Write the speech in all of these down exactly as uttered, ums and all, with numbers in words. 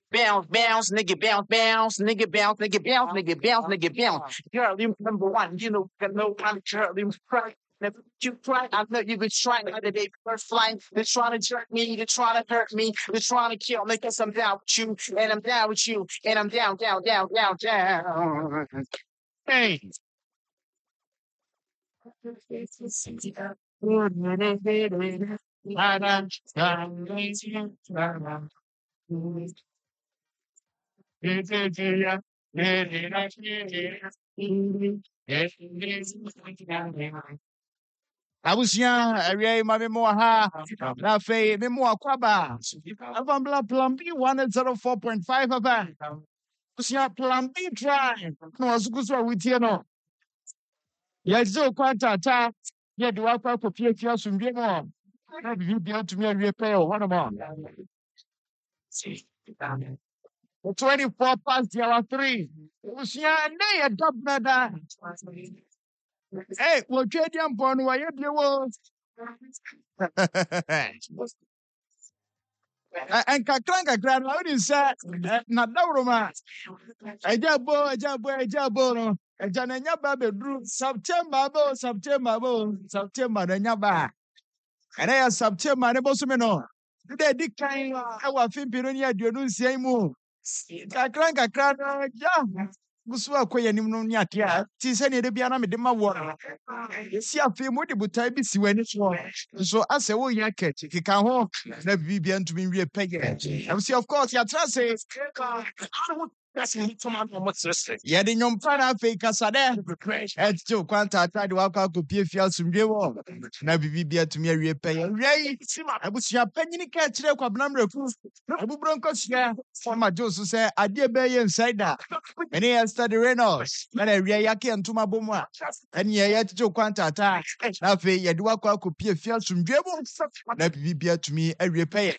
Bounce, bounce, nigga, bounce, bounce, nigga, bounce, nigga, bounce, nigga, bounce, nigga, bounce. Girl, you number one, you know, got no kind of girl, you right. Never you try, I know you've been trying the day first flight. They're trying to jerk me, they're trying to hurt me, they're trying to kill me because I'm down with you, and I'm down with you, and I'm down, down, down, down, down. Hey. Abusua awia ma me mo ha na fe me mo akwaba avambla plan B one oh four point five papa abusua plan B drive no asukuso awitie no ye zo kwanta ta ye de wakwa kopie tia sumdie mo na bibi bia tumi awie pe o hono mo twenty-four past the hour three abusua na ye double da hey wo twedi ampo no wa ye bie wo nkakra nkakra na wodi sɛ na dawro ma ɛgya bo ɛgya bo ɛgya bo no ɛgya na nya ba beduru September bo September bo September na nya ba ɛna ya September ne bo so me no de di kan ɛwɔ afimpi no ne aduonu nsia mu nkakra nkakra no ya gusu akoyɛ nim no nya te a ti sɛ ne de bia na me de ma wɔ si afi mu de butai bi si wani so so asɛ wo yɛ kɛti keka ho na bibia ntumi wie pɛgɛ am see of course ya tra say yeah, the young fan fake casade. And Joe Quanta tried to walk out to P F L some real war. Now be be to me a repay. Ray, I was your penny catch the number of fools. I will broncos here for my Joseph say, I dear bay inside that. And he has studied Reynolds. And I reaki and to my bomba. And yet Joe Quanta attack. Now, you do walk out to P F L some real war. Now be be to me a repay.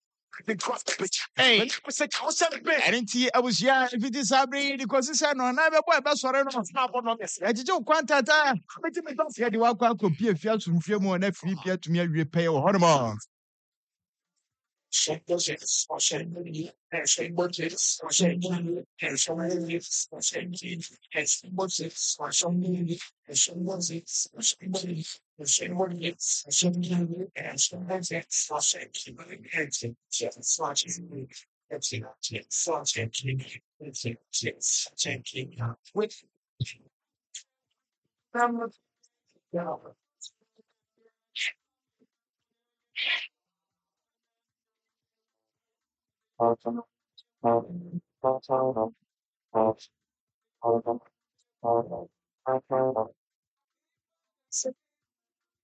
Hey, I didn't see I was young if it is happening because it's no never boy best for no I did you quanta time. The walk could be a field to few more and free to me a repay or hormone. Shake those hits, or shake the shake budgets, or shake and so many hits, or shake and budgets, or so many and so budgets, or shake budgets, or shake budgets, or shake and so budgets, or shake and just watching it's it's such a king, it's it's such a king with from the